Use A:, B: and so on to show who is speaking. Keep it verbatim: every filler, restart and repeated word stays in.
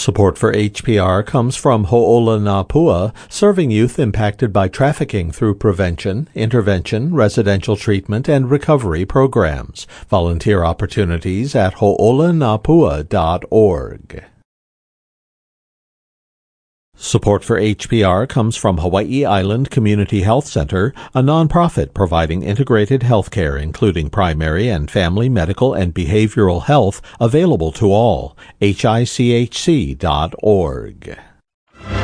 A: Support for H P R comes from Ho'olanapua, serving youth impacted by trafficking through prevention, intervention, residential treatment, and recovery programs. Volunteer opportunities at ho'olanapua dot org. Support for H P R comes from Hawaii Island Community Health Center, a nonprofit providing integrated health care including primary and family medical and behavioral health available to all. H I C H C dot org.